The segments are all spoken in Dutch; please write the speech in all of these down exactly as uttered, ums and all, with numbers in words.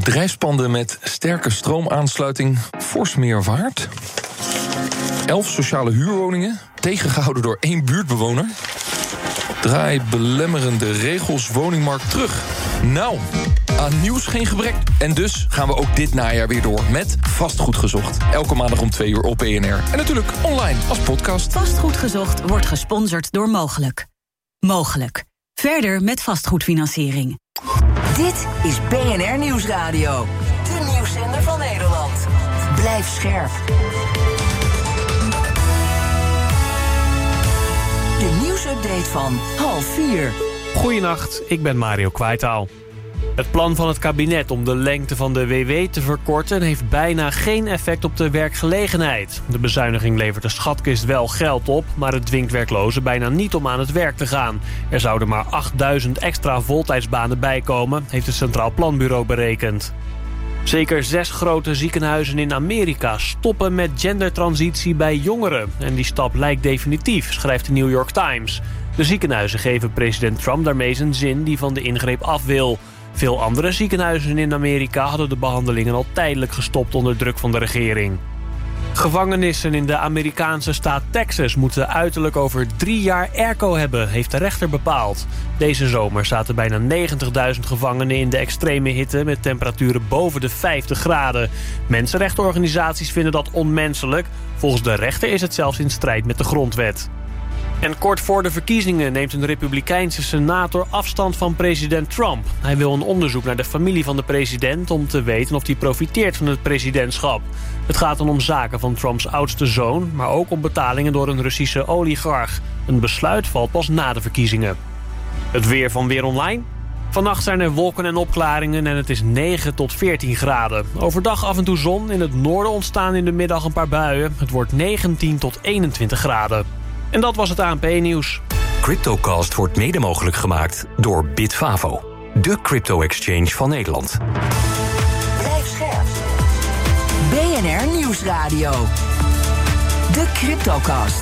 Bedrijfspanden met sterke stroomaansluiting fors meer waard. Elf sociale huurwoningen, tegengehouden door één buurtbewoner. Draai belemmerende regels woningmarkt terug. Nou, aan nieuws geen gebrek. En dus gaan we ook dit najaar weer door met Vastgoed Gezocht. Elke maandag om twee uur op B N R. En natuurlijk online als podcast. Vastgoed Gezocht wordt gesponsord door Mogelijk. Mogelijk. Verder met vastgoedfinanciering. Dit is B N R Nieuwsradio. De nieuwszender van Nederland. Blijf scherp. De nieuwsupdate van half vier. Goedenacht, ik ben Mario Kwijtaal. Het plan van het kabinet om de lengte van de W W te verkorten heeft bijna geen effect op de werkgelegenheid. De bezuiniging levert de schatkist wel geld op, maar het dwingt werklozen bijna niet om aan het werk te gaan. Er zouden maar achtduizend extra voltijdsbanen bijkomen, heeft het Centraal Planbureau berekend. Zeker zes grote ziekenhuizen in Amerika stoppen met gendertransitie bij jongeren. En die stap lijkt definitief, schrijft de New York Times. De ziekenhuizen geven president Trump daarmee zijn zin die van de ingreep af wil. Veel andere ziekenhuizen in Amerika hadden de behandelingen al tijdelijk gestopt onder druk van de regering. Gevangenissen in de Amerikaanse staat Texas moeten uiterlijk over drie jaar airco hebben, heeft de rechter bepaald. Deze zomer zaten bijna negentigduizend gevangenen in de extreme hitte met temperaturen boven de vijftig graden. Mensenrechtenorganisaties vinden dat onmenselijk. Volgens de rechter is het zelfs in strijd met de grondwet. En kort voor de verkiezingen neemt een republikeinse senator afstand van president Trump. Hij wil een onderzoek naar de familie van de president om te weten of hij profiteert van het presidentschap. Het gaat dan om zaken van Trumps oudste zoon, maar ook om betalingen door een Russische oligarch. Een besluit valt pas na de verkiezingen. Het weer van Weer Online. Vannacht zijn er wolken en opklaringen en het is negen tot veertien graden. Overdag af en toe zon, in het noorden ontstaan in de middag een paar buien. Het wordt negentien tot eenentwintig graden. En dat was het A N P-nieuws. CryptoCast wordt mede mogelijk gemaakt door Bitfavo, de crypto-exchange van Nederland. Blijf scherp. B N R Nieuwsradio. De CryptoCast.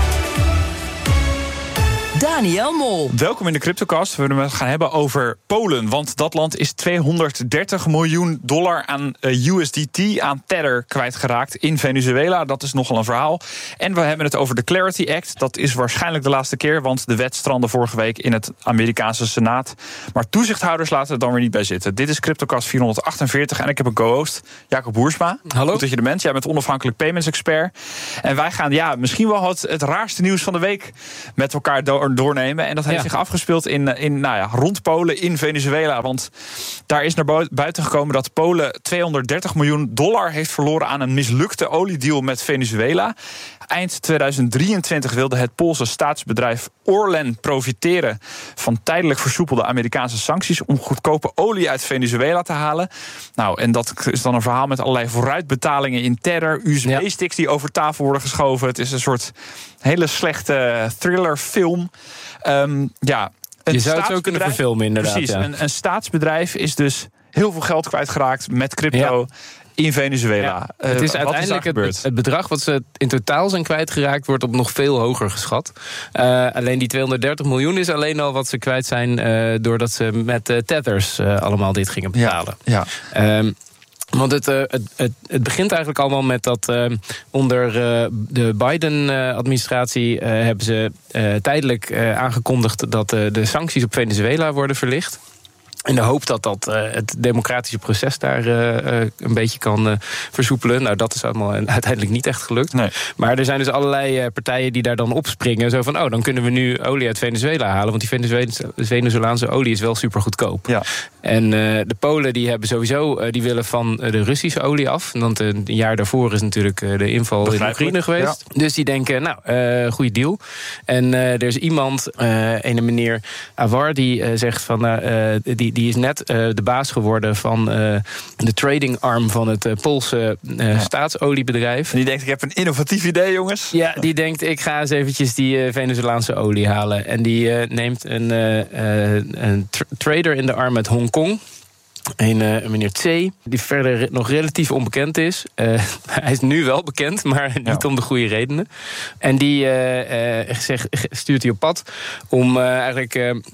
Daniel Mol. Welkom in de CryptoCast. We willen het gaan hebben over Polen. Want dat land is tweehonderddertig miljoen dollar aan U S D T, aan Tether, kwijtgeraakt in Venezuela. Dat is nogal een verhaal. En we hebben het over de Clarity Act. Dat is waarschijnlijk de laatste keer, want de wet strandde vorige week in het Amerikaanse Senaat. Maar toezichthouders laten er dan weer niet bij zitten. Dit is CryptoCast vierhonderdachtenveertig en ik heb een co-host, Jacob Boersma. Hallo. Goed dat je er bent. Jij bent onafhankelijk payments expert. En wij gaan ja, misschien wel het, het raarste nieuws van de week met elkaar door. doornemen. En dat heeft ja. zich afgespeeld in, in, nou ja, rond Polen, in Venezuela. Want daar is naar buiten gekomen dat Polen tweehonderddertig miljoen dollar heeft verloren aan een mislukte oliedeal met Venezuela. Eind tweeduizend drieëntwintig wilde het Poolse staatsbedrijf Orlen profiteren van tijdelijk versoepelde Amerikaanse sancties om goedkope olie uit Venezuela te halen. Nou, en dat is dan een verhaal met allerlei vooruitbetalingen in Tether, U S B-sticks die over tafel worden geschoven. Het is een soort hele slechte thrillerfilm. Um, ja, Je zou het zo kunnen verfilmen, inderdaad. Precies, ja. een, een staatsbedrijf is dus heel veel geld kwijtgeraakt met crypto. Ja. In Venezuela. Ja, het is uh, uiteindelijk is het, het bedrag wat ze in totaal zijn kwijtgeraakt wordt op nog veel hoger geschat. Uh, alleen die tweehonderddertig miljoen is alleen al wat ze kwijt zijn uh, doordat ze met uh, tethers uh, allemaal dit gingen betalen. Ja, ja. Um, Want het, uh, het, het, het begint eigenlijk allemaal met dat uh, onder uh, de Biden-administratie uh, hebben ze uh, tijdelijk uh, aangekondigd dat uh, de sancties op Venezuela worden verlicht. In de hoop dat dat uh, het democratische proces daar uh, uh, een beetje kan uh, versoepelen. Nou, dat is allemaal uiteindelijk niet echt gelukt. Nee. Maar er zijn dus allerlei uh, partijen die daar dan opspringen. Zo van, oh, dan kunnen we nu olie uit Venezuela halen. Want die Venezuela- Venezolaanse olie is wel super goedkoop. Ja. En uh, de Polen die hebben sowieso, uh, die willen van de Russische olie af. Want uh, een jaar daarvoor is natuurlijk uh, de inval in Oekraïne geweest. Ja. Dus die denken, nou, uh, goede deal. En uh, er is iemand, uh, een meneer Awar, die uh, zegt van, uh, die Die is net uh, de baas geworden van uh, de trading arm van het uh, Poolse uh, ja. staatsoliebedrijf. En die denkt, ik heb een innovatief idee, jongens. Ja, die denkt, ik ga eens eventjes die uh, Venezolaanse olie halen. En die uh, neemt een, uh, uh, een tra- trader in de arm uit Hongkong. Een uh, meneer Tse, die verder re- nog relatief onbekend is. Uh, hij is nu wel bekend, maar niet ja. om de goede redenen. En die uh, uh, zegt, stuurt hij op pad om uh, eigenlijk... Uh,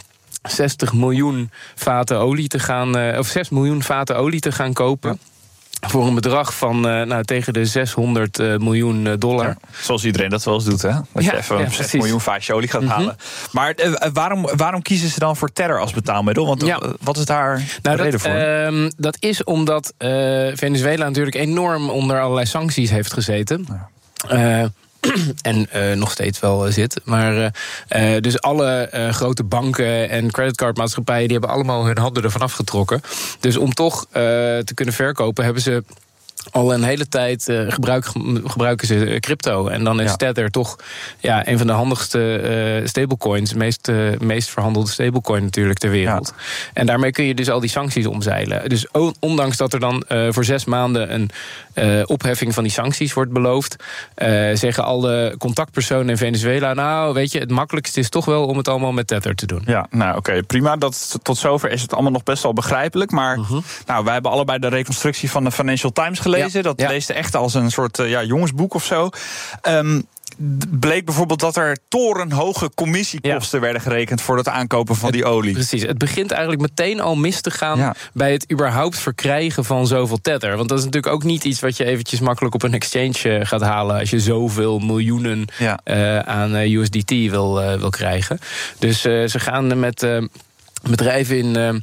zestig miljoen vaten olie te gaan, uh, of zes miljoen vaten olie te gaan kopen. Ja. Voor een bedrag van uh, nou, tegen de zeshonderd miljoen dollar. Ja, zoals iedereen dat wel eens doet, hè? Dat ja, je even ja, zes miljoen vaatje olie gaat mm-hmm. halen. Maar uh, waarom, waarom kiezen ze dan voor Tether als betaalmiddel? Want ja. uh, wat is daar nou, de reden dat, voor? Uh, dat is omdat uh, Venezuela natuurlijk enorm onder allerlei sancties heeft gezeten. Ja. Uh, En uh, nog steeds wel uh, zit. Maar uh, uh, dus alle uh, grote banken en creditcardmaatschappijen... die hebben allemaal hun handen ervan afgetrokken. Dus om toch uh, te kunnen verkopen hebben ze... al een hele tijd uh, gebruik, gebruiken ze crypto. En dan is ja. Tether toch ja, een van de handigste uh, stablecoins. De meest, uh, meest verhandelde stablecoin natuurlijk ter wereld. Ja. En daarmee kun je dus al die sancties omzeilen. Dus ondanks dat er dan uh, voor zes maanden... een uh, opheffing van die sancties wordt beloofd... Uh, zeggen alle contactpersonen in Venezuela... nou, weet je, het makkelijkste is toch wel om het allemaal met Tether te doen. Ja, nou oké, okay, prima. Dat, tot zover is het allemaal nog best wel begrijpelijk. Maar uh-huh. nou, wij hebben allebei de reconstructie van de Financial Times gelezen. Ja. Dat ja. leest echt als een soort uh, ja, jongensboek of zo. Um, bleek bijvoorbeeld dat er torenhoge commissiekosten ja. werden gerekend voor het aankopen van het, die olie. Precies, het begint eigenlijk meteen al mis te gaan ja. bij het überhaupt verkrijgen van zoveel Tether. Want dat is natuurlijk ook niet iets wat je eventjes makkelijk op een exchange gaat halen als je zoveel miljoenen ja. uh, aan uh, U S D T wil, uh, wil krijgen. Dus uh, ze gaan met... Uh, Bedrijven in, uh,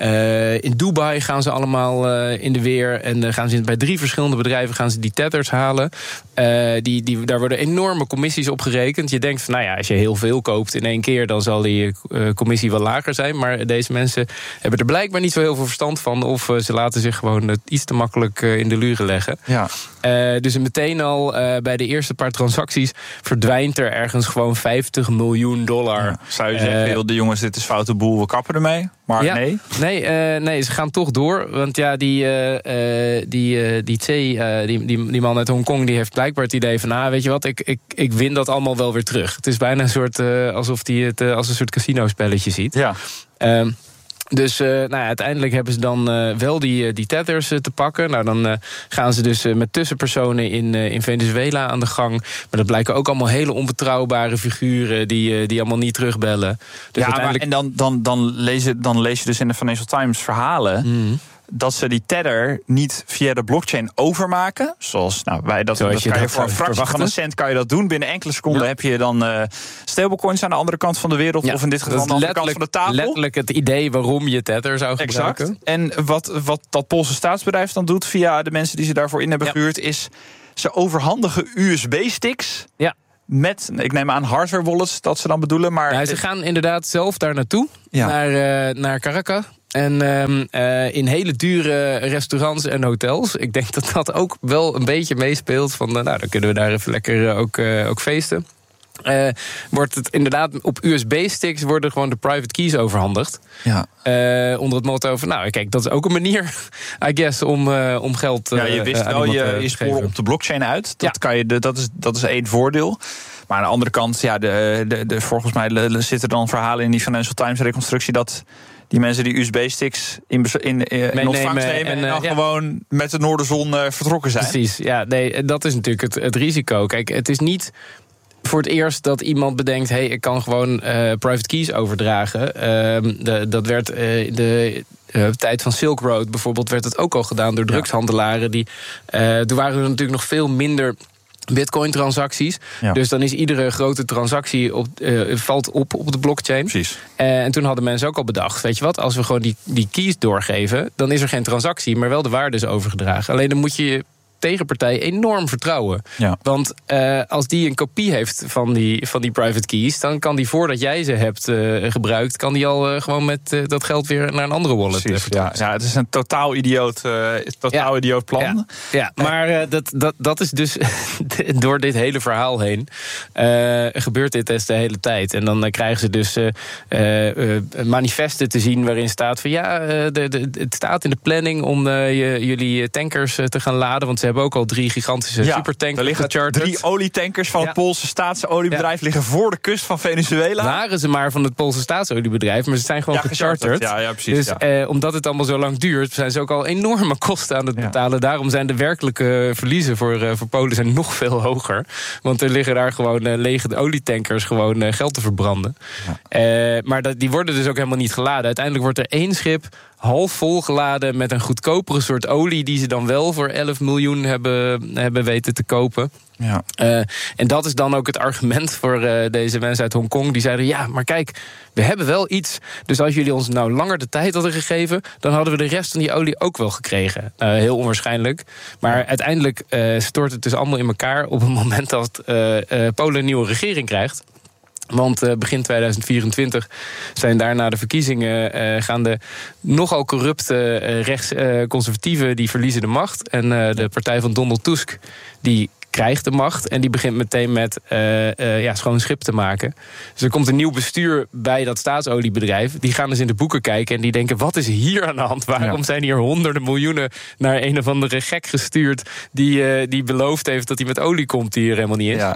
uh, in Dubai gaan ze allemaal uh, in de weer. En uh, gaan ze bij drie verschillende bedrijven gaan ze die tethers halen. Uh, die, die, daar worden enorme commissies op gerekend. Je denkt van, nou ja, als je heel veel koopt in één keer... dan zal die uh, commissie wel lager zijn. Maar deze mensen hebben er blijkbaar niet zo heel veel verstand van. Of uh, ze laten zich gewoon uh, iets te makkelijk uh, in de luren leggen. Ja. Uh, dus meteen al uh, bij de eerste paar transacties... verdwijnt er ergens gewoon vijftig miljoen dollar. Ja. Zou je zeggen, uh, de jongens, dit is foute boel, we kappen ermee? Maar ja, nee? Nee, uh, nee, ze gaan toch door. Want ja, die, uh, uh, die, uh, die T, uh, die, die, die man uit Hongkong... die heeft blijkbaar het idee van... nou, weet je wat, ik, ik, ik win dat allemaal wel weer terug. Het is bijna een soort, uh, alsof hij het uh, als een soort casino-spelletje ziet. Ja. Uh, Dus uh, nou ja, uiteindelijk hebben ze dan uh, wel die, die tethers uh, te pakken. Nou, dan uh, gaan ze dus uh, met tussenpersonen in, uh, in Venezuela aan de gang. Maar dat blijken ook allemaal hele onbetrouwbare figuren... die, uh, die allemaal niet terugbellen. Dus ja, uiteindelijk... maar, en dan, dan, dan, lees je, dan lees je dus in de Financial Times verhalen... Mm. dat ze die tether niet via de blockchain overmaken. Zoals nou, wij dat, Zoals dat je kan dat je voor een fractie verwachten. van een cent kan je dat doen. Binnen enkele seconden ja. heb je dan uh, stablecoins aan de andere kant van de wereld. Ja. Of in dit geval aan de andere kant van de tafel. Letterlijk het idee waarom je tether zou gebruiken. Exact. En wat, wat dat Poolse staatsbedrijf dan doet via de mensen die ze daarvoor in hebben ja. gehuurd... is ze overhandigen U S B-sticks... Ja. met, ik neem aan, hardware wallets, dat ze dan bedoelen. Maar nou, ze gaan inderdaad zelf daar naartoe, ja. naar, uh, naar Caracas. En um, uh, in hele dure restaurants en hotels. Ik denk dat dat ook wel een beetje meespeelt. Van, uh, nou, dan kunnen we daar even lekker uh, ook, uh, ook feesten. Uh, wordt het inderdaad op U S B-sticks worden gewoon de private keys overhandigd. Ja. Uh, onder het motto van, nou, kijk, dat is ook een manier, I guess, om, uh, om geld uh, ja, je wist uh, wel je, je sporen op de blockchain uit. Dat, ja. kan je, dat, is, dat is één voordeel. Maar aan de andere kant, ja, de, de, de, volgens mij zitten dan verhalen in die Financial Times reconstructie dat die mensen die U S B-sticks in, in, in, in ontvangst nemen en, en dan uh, gewoon ja. met de Noorderzon uh, vertrokken zijn. Precies, ja, nee, dat is natuurlijk het, het risico. Kijk, het is niet voor het eerst dat iemand bedenkt, hé, hey, ik kan gewoon uh, private keys overdragen. Uh, de, dat werd uh, de uh, tijd van Silk Road bijvoorbeeld, werd het ook al gedaan door drugshandelaren. Die, uh, toen waren er natuurlijk nog veel minder Bitcoin-transacties. Ja. Dus dan is iedere grote transactie op, uh, valt op op de blockchain. Precies. Uh, en toen hadden mensen ook al bedacht, weet je wat, als we gewoon die, die keys doorgeven, dan is er geen transactie, maar wel de waarde is overgedragen. Alleen dan moet je je tegenpartij enorm vertrouwen. Ja. Want uh, als die een kopie heeft van die, van die private keys, dan kan die voordat jij ze hebt uh, gebruikt, kan die al uh, gewoon met uh, dat geld weer naar een andere wallet uh, ja. ja, het is een totaal idioot, uh, totaal ja. idioot plan. Ja, ja. maar uh, dat, dat, dat is dus door dit hele verhaal heen uh, gebeurt dit dus de hele tijd. En dan uh, krijgen ze dus uh, uh, manifesten te zien waarin staat van ja, uh, de, de, het staat in de planning om uh, je, jullie tankers uh, te gaan laden, want ze hebben ook al drie gigantische ja, supertankers. Er liggen gecharterd. drie olietankers van ja. het Poolse staatsoliebedrijf ja. liggen voor de kust van Venezuela. Waren ze maar van het Poolse staatsoliebedrijf, maar ze zijn gewoon ja, gecharterd. Ja, ja, precies. Dus ja. eh, omdat het allemaal zo lang duurt, zijn ze ook al enorme kosten aan het betalen. Ja. Daarom zijn de werkelijke verliezen voor, uh, voor Polen zijn nog veel hoger. Want er liggen daar gewoon uh, lege olietankers gewoon uh, geld te verbranden. Ja. Uh, maar dat, die worden dus ook helemaal niet geladen. Uiteindelijk wordt er één schip half vol geladen met een goedkopere soort olie die ze dan wel voor elf miljoen hebben, hebben weten te kopen. Ja. Uh, en dat is dan ook het argument voor uh, deze mensen uit Hongkong. Die zeiden, ja, maar kijk, we hebben wel iets. Dus als jullie ons nou langer de tijd hadden gegeven, dan hadden we de rest van die olie ook wel gekregen. Uh, heel onwaarschijnlijk. Maar uiteindelijk uh, stort het dus allemaal in elkaar op het moment dat uh, uh, Polen een nieuwe regering krijgt. Want uh, begin tweeduizend vierentwintig zijn daarna de verkiezingen uh, gaan de nogal corrupte uh, rechtsconservatieven uh, die verliezen de macht. En uh, de partij van Donald Tusk die krijgt de macht en die begint meteen met uh, uh, ja, schoon schip te maken. Dus er komt een nieuw bestuur bij dat staatsoliebedrijf. Die gaan dus in de boeken kijken en die denken, wat is hier aan de hand? Waarom ja. zijn hier honderden miljoenen naar een of andere gek gestuurd die, uh, die beloofd heeft dat hij met olie komt die er helemaal niet is? Ja.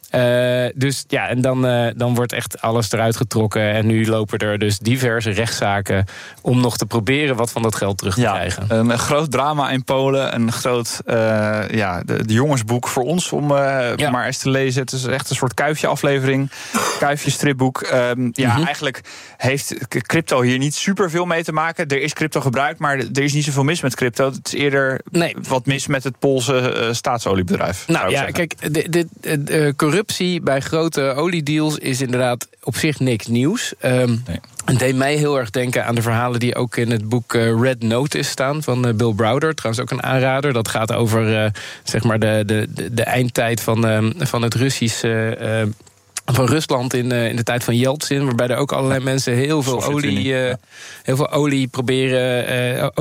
Uh, dus ja, en dan, uh, dan wordt echt alles eruit getrokken. En nu lopen er dus diverse rechtszaken om nog te proberen wat van dat geld terug te ja, krijgen. Een groot drama in Polen. Een groot uh, ja, de, de jongensboek voor ons om uh, ja. maar eens te lezen. Het is echt een soort kuifje-aflevering. Kuifje-stripboek. Um, ja, mm-hmm. Eigenlijk heeft crypto hier niet superveel mee te maken. Er is crypto gebruikt, maar er is niet zoveel mis met crypto. Het is eerder nee. wat mis met het Poolse uh, staatsoliebedrijf. Nou ja, zeggen. Kijk, dit, dit, uh, corruptie bij grote oliedeals is inderdaad op zich niks nieuws. Um, nee. Het deed mij heel erg denken aan de verhalen die ook in het boek uh, Red Notice staan van uh, Bill Browder. Trouwens ook een aanrader. Dat gaat over uh, zeg maar de, de, de, de eindtijd van, uh, van het Russische Uh, van Rusland in, uh, in de tijd van Yeltsin, waarbij er ook allerlei mensen heel veel olie, uh, ja. heel veel olie proberen, uh,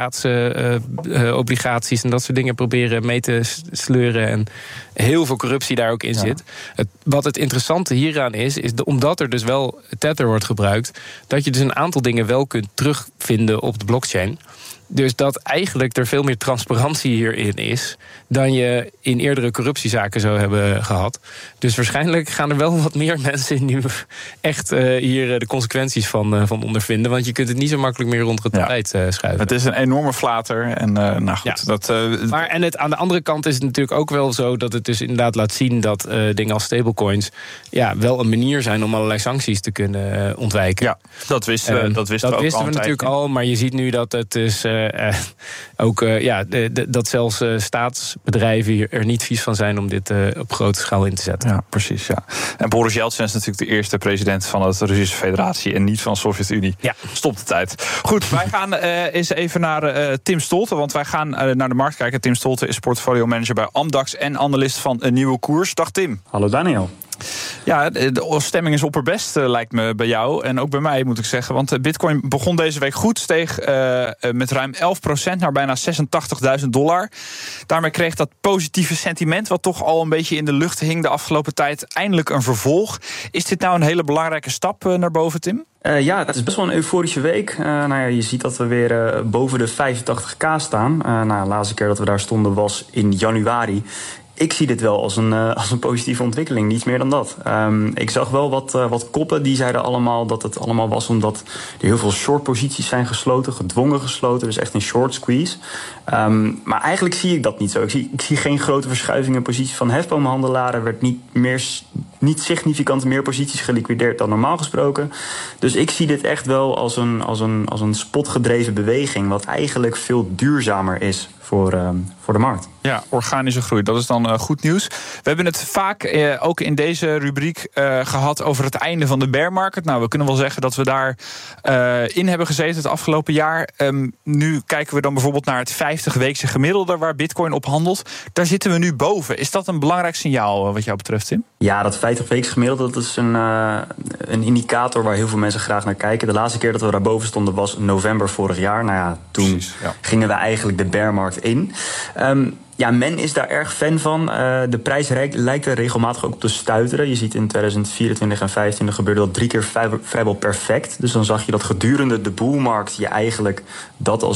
oliestaatsobligaties uh, uh, en dat soort dingen proberen mee te sleuren en heel veel corruptie daar ook in ja. zit. Het, wat het interessante hieraan is, is de, omdat er dus wel Tether wordt gebruikt, dat je dus een aantal dingen wel kunt terugvinden op de blockchain. Dus dat eigenlijk er veel meer transparantie hierin is dan je in eerdere corruptiezaken zou hebben gehad. Dus waarschijnlijk gaan er wel wat meer mensen nu echt uh, hier de consequenties van, uh, van ondervinden. Want je kunt het niet zo makkelijk meer rond het tapijt ja. uh, schuiven. Het is een enorme flater. En, uh, nou goed, ja. dat, uh, maar en het, aan de andere kant is het natuurlijk ook wel zo dat het dus inderdaad laat zien dat uh, dingen als stablecoins ja, wel een manier zijn om allerlei sancties te kunnen uh, ontwijken. Ja, dat wisten we, uh, dat wisten dat we, wisten ook we natuurlijk al, maar je ziet nu dat het dus Uh, uh, ook uh, ja, de, de, dat zelfs uh, staatsbedrijven hier er niet vies van zijn om dit uh, op grote schaal in te zetten. Ja, precies. Ja. En Boris Yeltsin is natuurlijk de eerste president van de Russische Federatie en niet van de Sovjet-Unie. Ja. Stop de tijd. Goed, wij gaan uh, eens even naar uh, Tim Stolte, want wij gaan uh, naar de markt kijken. Tim Stolte is portfolio manager bij Amdax en analist van Een Nieuwe Koers. Dag Tim. Hallo Daniel. Ja, de stemming is opperbest, uh, lijkt me bij jou. En ook bij mij, moet ik zeggen. Want Bitcoin begon deze week goed. Steeg uh, met ruim elf procent naar bijna zesentachtigduizend dollar. Daarmee kreeg dat positieve sentiment, wat toch al een beetje in de lucht hing de afgelopen tijd, eindelijk een vervolg. Is dit nou een hele belangrijke stap uh, naar boven, Tim? Uh, ja, het is best wel een euforische week. Uh, nou ja, je ziet dat we weer uh, boven de vijfentachtig k staan. Uh, nou, de laatste keer dat we daar stonden was in januari. Ik zie dit wel als een, uh, als een positieve ontwikkeling, niets meer dan dat. Um, ik zag wel wat, uh, wat koppen, die zeiden allemaal dat het allemaal was omdat er heel veel short posities zijn gesloten, gedwongen gesloten, dus echt een short squeeze. Um, maar eigenlijk zie ik dat niet zo. Ik zie, ik zie geen grote verschuiving in positie van hefboomhandelaren. Er werd niet, meer, niet significant meer posities geliquideerd dan normaal gesproken. Dus ik zie dit echt wel als een, als een, als een spotgedreven beweging, wat eigenlijk veel duurzamer is voor, um, voor de markt. Ja, organische groei, dat is dan uh, goed nieuws. We hebben het vaak uh, ook in deze rubriek uh, gehad over het einde van de bear market. Nou, we kunnen wel zeggen dat we daar uh, in hebben gezeten het afgelopen jaar. Um, nu kijken we dan bijvoorbeeld naar het vijftig-weekse gemiddelde waar Bitcoin op handelt. Daar zitten we nu boven. Is dat een belangrijk signaal uh, wat jou betreft, Tim? Ja, dat vijftig-weekse gemiddelde, dat is een, uh, een indicator waar heel veel mensen graag naar kijken. De laatste keer dat we daar boven stonden was november vorig jaar. Nou ja, toen Precies, ja. gingen we eigenlijk de bearmarkt in. Um, Ja, men is daar erg fan van. Uh, de prijs lijkt er regelmatig ook op te stuiteren. Je ziet in tweeduizend vierentwintig en vijfentwintig gebeurde dat drie keer vrij, vrijwel perfect. Dus dan zag je dat gedurende de boelmarkt je eigenlijk dat als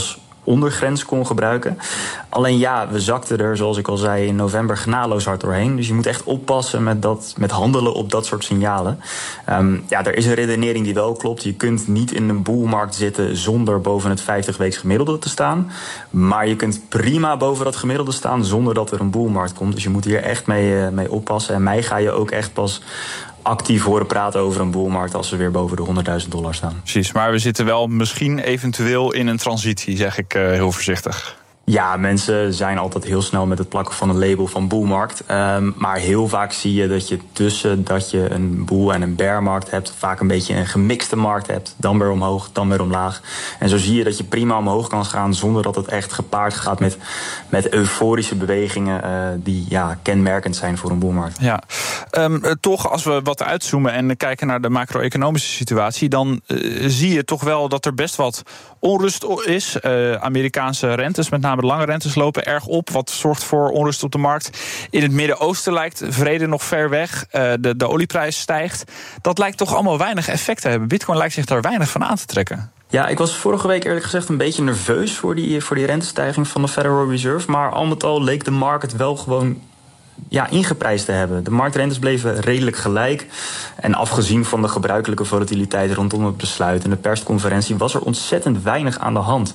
ondergrens kon gebruiken. Alleen ja, we zakten er, zoals ik al zei, in november genadeloos hard doorheen. Dus je moet echt oppassen met, dat, met handelen op dat soort signalen. Um, ja, er is een redenering die wel klopt. Je kunt niet in een boelmarkt zitten zonder boven het vijftig weeks gemiddelde te staan. Maar je kunt prima boven dat gemiddelde staan zonder dat er een boelmarkt komt. Dus je moet hier echt mee, uh, mee oppassen. En mij ga je ook echt pas actief horen praten over een boelmarkt als we weer boven de honderdduizend dollar staan. Precies, maar we zitten wel misschien eventueel in een transitie, zeg ik uh, heel voorzichtig. Ja, mensen zijn altijd heel snel met het plakken van een label van boelmarkt. Um, maar heel vaak zie je dat je tussen dat je een boel- en een bearmarkt hebt, vaak een beetje een gemixte markt hebt. Dan weer omhoog, dan weer omlaag. En zo zie je dat je prima omhoog kan gaan zonder dat het echt gepaard gaat met, met euforische bewegingen uh, die ja, kenmerkend zijn voor een boelmarkt. Ja, um, toch als we wat uitzoomen en kijken naar de macro-economische situatie, dan uh, zie je toch wel dat er best wat onrust is. Uh, Amerikaanse rentes, met name de lange rentes, lopen erg op. Wat zorgt voor onrust op de markt. In het Midden-Oosten lijkt vrede nog ver weg. Uh, de, de olieprijs stijgt. Dat lijkt toch allemaal weinig effect te hebben. Bitcoin lijkt zich daar weinig van aan te trekken. Ja, ik was vorige week eerlijk gezegd een beetje nerveus voor die, voor die rentestijging van de Federal Reserve. Maar al met al leek de markt wel gewoon ja, ingeprijsd te hebben. De marktrentes bleven redelijk gelijk. En afgezien van de gebruikelijke volatiliteit rondom het besluit en de persconferentie was er ontzettend weinig aan de hand.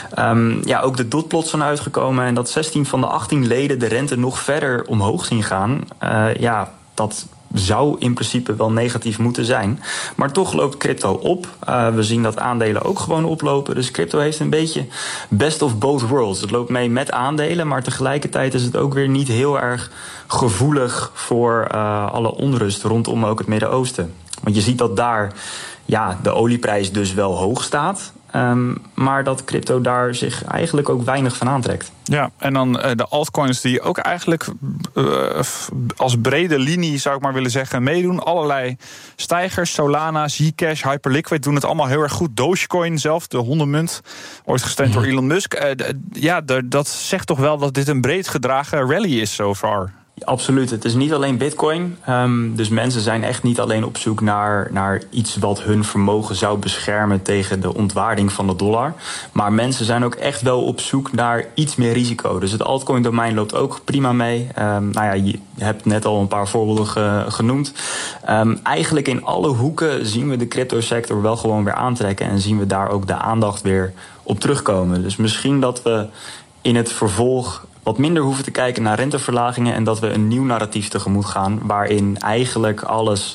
Um, ja, ook de dotplots zijn uitgekomen en dat zestien van de achttien leden de rente nog verder omhoog zien gaan. Uh, ja, dat zou in principe wel negatief moeten zijn. Maar toch loopt crypto op. Uh, we zien dat aandelen ook gewoon oplopen. Dus crypto heeft een beetje best of both worlds. Het loopt mee met aandelen, maar tegelijkertijd is het ook weer niet heel erg gevoelig voor uh, alle onrust rondom ook het Midden-Oosten. Want je ziet dat daar ja, de olieprijs dus wel hoog staat. Um, maar dat crypto daar zich eigenlijk ook weinig van aantrekt. Ja, en dan uh, de altcoins die ook eigenlijk uh, als brede linie, zou ik maar willen zeggen, meedoen. Allerlei stijgers, Solana, Zcash, Hyperliquid doen het allemaal heel erg goed. Dogecoin zelf, de hondenmunt, ooit gesteund door Elon Musk. Uh, d- ja, d- dat zegt toch wel dat dit een breed gedragen rally is so far. Absoluut. Het is niet alleen Bitcoin. Um, dus mensen zijn echt niet alleen op zoek naar, naar iets wat hun vermogen zou beschermen tegen de ontwaarding van de dollar. Maar mensen zijn ook echt wel op zoek naar iets meer risico. Dus het altcoin-domein loopt ook prima mee. Um, nou ja, je hebt net al een paar voorbeelden ge, genoemd. Um, eigenlijk in alle hoeken zien we de cryptosector wel gewoon weer aantrekken en zien we daar ook de aandacht weer op terugkomen. Dus misschien dat we in het vervolg wat minder hoeven te kijken naar renteverlagingen en dat we een nieuw narratief tegemoet gaan waarin eigenlijk alles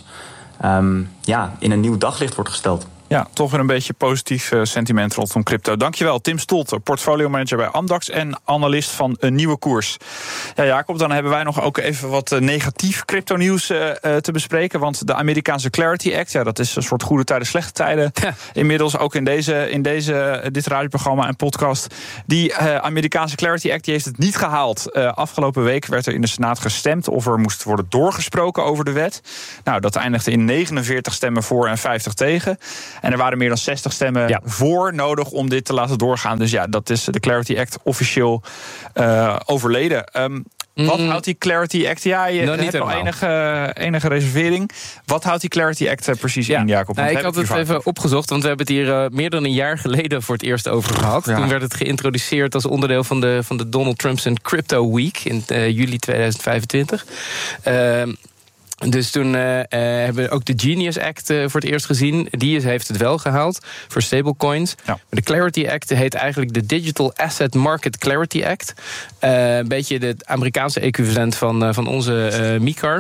um, ja, in een nieuw daglicht wordt gesteld. Ja, toch weer een beetje positief uh, sentiment rondom crypto. Dankjewel, Tim Stolte, portfolio manager bij Amdax en analist van Een Nieuwe Koers. Ja, Jacob, dan hebben wij nog ook even wat uh, negatief crypto-nieuws uh, uh, te bespreken. Want de Amerikaanse Clarity Act, ja, dat is een soort goede tijden, slechte tijden. Ja. Inmiddels ook in, deze, in deze, dit radioprogramma en podcast. Die uh, Amerikaanse Clarity Act die heeft het niet gehaald. Uh, afgelopen week werd er in de Senaat gestemd of er moest worden doorgesproken over de wet. Nou, dat eindigde in negenenveertig stemmen voor en vijftig tegen. En er waren meer dan zestig stemmen ja. voor nodig om dit te laten doorgaan. Dus ja, dat is de Clarity Act officieel uh, overleden. Um, mm. Wat houdt die Clarity Act? Ja, je nou, hebt al enige, enige reservering. Wat houdt die Clarity Act uh, precies ja. in, Jacob? Nou, ik had het even over. opgezocht, want we hebben het hier uh, meer dan een jaar geleden voor het eerst over gehad. Ja. Toen werd het geïntroduceerd als onderdeel van de, van de Donald Trump's Crypto Week in uh, juli tweeduizend vijfentwintig. Uh, Dus toen uh, uh, hebben we ook de Genius Act uh, voor het eerst gezien. Die is, heeft het wel gehaald voor stablecoins. Ja. Maar de Clarity Act heet eigenlijk de Digital Asset Market Clarity Act. Uh, een beetje het Amerikaanse equivalent van, uh, van onze uh, M I C A R.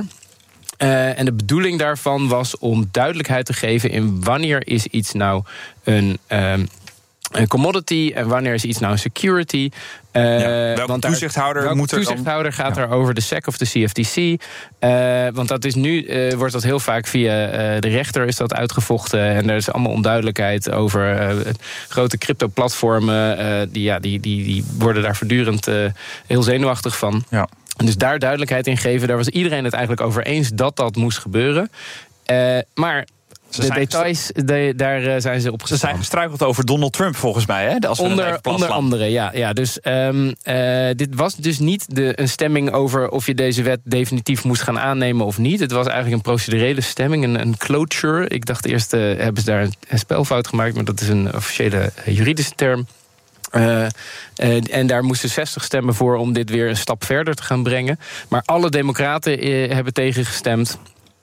Uh, en de bedoeling daarvan was om duidelijkheid te geven in wanneer is iets nou een Um, een commodity en wanneer is iets nou een security. Uh, ja, welke want daar, toezichthouder welke moet er toezichthouder dan, gaat ja. er over de S E C of de C F T C. Uh, want dat is nu, uh, wordt dat heel vaak via uh, de rechter is dat uitgevochten. En er is allemaal onduidelijkheid over uh, grote crypto-platformen. Uh, die, ja, die, die, die worden daar voortdurend uh, heel zenuwachtig van. Ja. En dus daar duidelijkheid in geven. Daar was iedereen het eigenlijk over eens dat dat moest gebeuren. Uh, maar de details, de, daar uh, zijn ze op Ze zijn gestruikeld over Donald Trump, volgens mij, hè? Als we onder onder andere, ja. ja dus um, uh, dit was dus niet de, een stemming over of je deze wet definitief moest gaan aannemen of niet. Het was eigenlijk een procedurele stemming, een, een cloture. Ik dacht eerst, uh, hebben ze daar een spelfout gemaakt, maar dat is een officiële uh, juridische term. Uh, uh, en daar moesten zestig stemmen voor om dit weer een stap verder te gaan brengen. Maar alle democraten uh, hebben tegengestemd.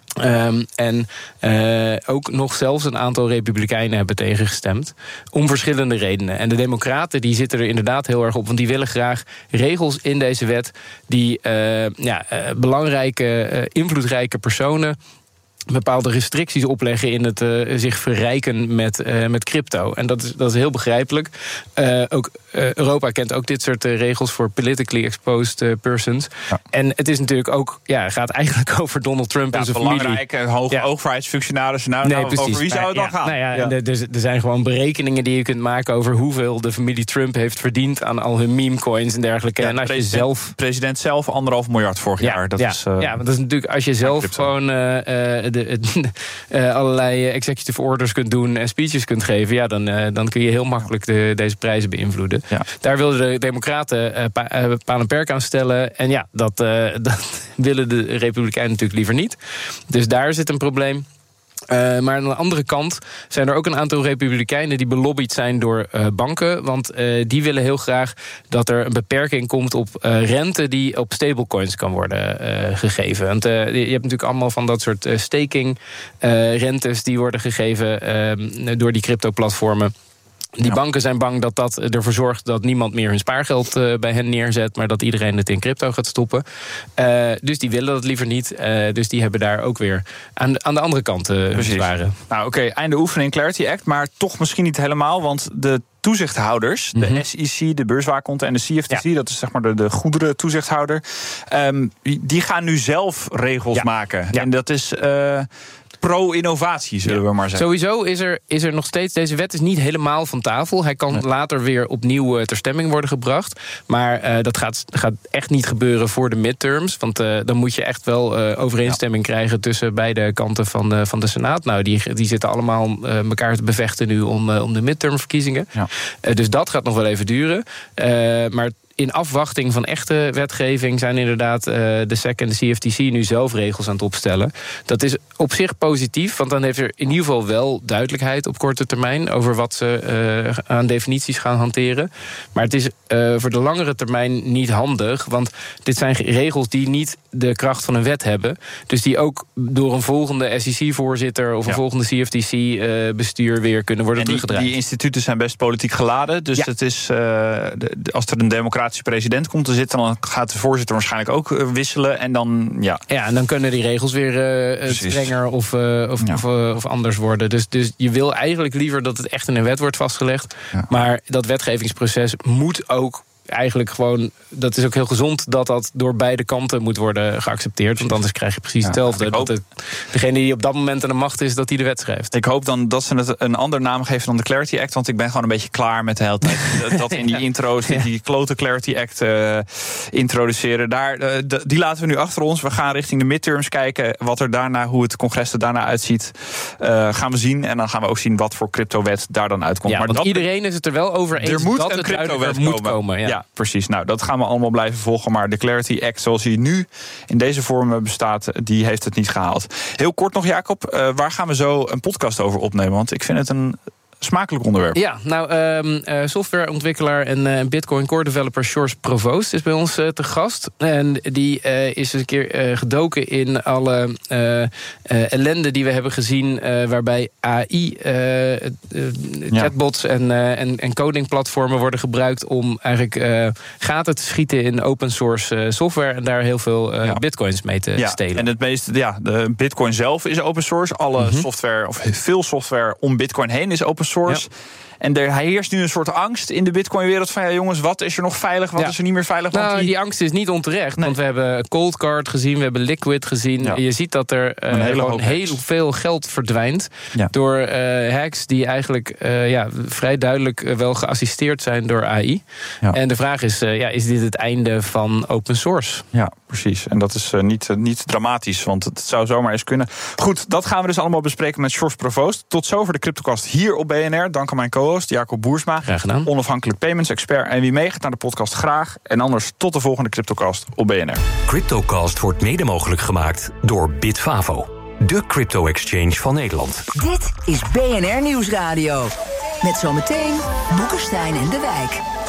Um, en uh, ook nog zelfs een aantal republikeinen hebben tegengestemd. Om verschillende redenen. En de democraten die zitten er inderdaad heel erg op. Want die willen graag regels in deze wet die uh, ja, uh, belangrijke, uh, invloedrijke personen bepaalde restricties opleggen in het uh, zich verrijken met, uh, met crypto. En dat is, dat is heel begrijpelijk. Uh, ook, uh, Europa kent ook dit soort uh, regels voor politically exposed uh, persons. Ja. En het is natuurlijk ook, ja, gaat eigenlijk over Donald Trump ja, en zijn familie. Belangrijke hoge ja. overheidsfunctionarissen. Nou, nee, nou, over wie zou het dan ja, gaan? Nou ja, ja. Er, er zijn gewoon berekeningen die je kunt maken over hoeveel de familie Trump heeft verdiend aan al hun meme coins en dergelijke. Ja, en als president, je zelf president zelf anderhalf miljard vorig ja, jaar. Dat ja, is, uh, ja, want dat is natuurlijk als je zelf gewoon uh, uh, de, uh, allerlei executive orders kunt doen en speeches kunt geven, ja, dan, uh, dan kun je heel makkelijk de, deze prijzen beïnvloeden. Ja. Daar wilden de democraten uh, pa, uh, paal en perk aan stellen. En ja, dat, uh, dat willen de republikeinen natuurlijk liever niet. Dus daar zit een probleem. Uh, maar aan de andere kant zijn er ook een aantal republikeinen die belobbyd zijn door uh, banken. Want uh, die willen heel graag dat er een beperking komt op uh, rente die op stablecoins kan worden uh, gegeven. Want uh, je hebt natuurlijk allemaal van dat soort uh, staking uh, rentes die worden gegeven uh, door die crypto-platformen. Die ja. banken zijn bang dat dat ervoor zorgt dat niemand meer hun spaargeld uh, bij hen neerzet, maar dat iedereen het in crypto gaat stoppen. Uh, dus die willen dat liever niet. Uh, dus die hebben daar ook weer aan de, aan de andere kant uh, bezwaren. Nou oké, okay, einde oefening Clarity Act, maar toch misschien niet helemaal, want de toezichthouders, de mm-hmm. S E C, de beurswaakhond en de C F T C, ja. dat is zeg maar de, de goederen toezichthouder, um, die gaan nu zelf regels ja. maken. Ja. En dat is Uh, pro-innovatie, zullen ja. we maar zeggen. Sowieso is er, is er nog steeds, deze wet is niet helemaal van tafel. Hij kan nee. later weer opnieuw uh, ter stemming worden gebracht. Maar uh, dat gaat, gaat echt niet gebeuren voor de midterms. Want uh, dan moet je echt wel uh, overeenstemming ja. krijgen tussen beide kanten van de, van de Senaat. Nou, die, die zitten allemaal uh, elkaar te bevechten nu om, uh, om de midtermverkiezingen. Ja. Uh, dus dat gaat nog wel even duren. Uh, maar in afwachting van echte wetgeving zijn inderdaad uh, de S E C en de C F T C nu zelf regels aan het opstellen. Dat is op zich positief, want dan heeft er in ieder geval wel duidelijkheid op korte termijn over wat ze uh, aan definities gaan hanteren. Maar het is uh, voor de langere termijn niet handig, want dit zijn regels die niet de kracht van een wet hebben. Dus die ook door een volgende S E C-voorzitter of een ja. volgende C F T C-bestuur uh, weer kunnen worden en die, teruggedraaid. Die instituten zijn best politiek geladen, dus ja. het is, uh, de, de, als er een democratische president komt te zitten, dan gaat de voorzitter waarschijnlijk ook uh, wisselen. En dan, ja. ja, en dan kunnen die regels weer uh, strenger of, uh, of, ja. of, uh, of anders worden. Dus, dus je wil eigenlijk liever dat het echt in een wet wordt vastgelegd. Ja. Maar dat wetgevingsproces moet ook eigenlijk gewoon, dat is ook heel gezond dat dat door beide kanten moet worden geaccepteerd. Want anders krijg je precies ja, hetzelfde. Dat de, degene die op dat moment aan de macht is, dat die de wet schrijft. Ik hoop dan dat ze het een andere naam geven dan de Clarity Act. Want ik ben gewoon een beetje klaar met de hele tijd dat in die intro's, ja. die klote Clarity Act uh, introduceren. Daar, uh, de, die laten we nu achter ons. We gaan richting de midterms kijken. Wat er daarna, hoe het congres er daarna uitziet, uh, gaan we zien. En dan gaan we ook zien wat voor cryptowet daar dan uitkomt. Ja, maar want dat, iedereen is het er wel over eens er moet dat een het cryptowet moet komen. komen. Ja. Ja, precies. Nou, dat gaan we allemaal blijven volgen. Maar de Clarity Act, zoals hij nu in deze vorm bestaat, die heeft het niet gehaald. Heel kort nog, Jacob. Uh, waar gaan we zo een podcast over opnemen? Want ik vind het een smakelijk onderwerp. Ja, nou, um, uh, softwareontwikkelaar en uh, Bitcoin core developer Sjors Provoost is bij ons uh, te gast. En die uh, is een keer uh, gedoken in alle uh, uh, ellende die we hebben gezien, uh, waarbij A I, uh, uh, chatbots ja. en, uh, en, en codingplatformen worden gebruikt om eigenlijk uh, gaten te schieten in open source uh, software en daar heel veel uh, ja. bitcoins mee te ja. stelen. En het meeste, ja, de Bitcoin zelf is open source. Alle mm-hmm. software, of veel software om Bitcoin heen is open source. Source. Ja. En er heerst nu een soort angst in de Bitcoin-wereld van, ja jongens, wat is er nog veilig, wat ja. is er niet meer veilig? Want nou, die... die angst is niet onterecht, nee. want we hebben Coldcard gezien, we hebben Liquid gezien. Ja. Je ziet dat er uh, gewoon heel veel geld verdwijnt ja. door uh, hacks die eigenlijk uh, ja, vrij duidelijk uh, wel geassisteerd zijn door A I. Ja. En de vraag is, uh, ja, is dit het einde van open source? Ja, precies. En dat is uh, niet, uh, niet dramatisch, want het zou zomaar eens kunnen. Goed, dat gaan we dus allemaal bespreken met Sjors Provoost. Tot zover de CryptoCast hier op B N R. Dank aan mijn co-host Jacob Boersma. Graag gedaan. Onafhankelijk payments expert. En wie meegaat naar de podcast, graag. En anders tot de volgende CryptoCast op B N R. CryptoCast wordt mede mogelijk gemaakt door Bitfavo, de crypto-exchange van Nederland. Dit is B N R Nieuwsradio. Met zometeen Boekenstein en de Wijk.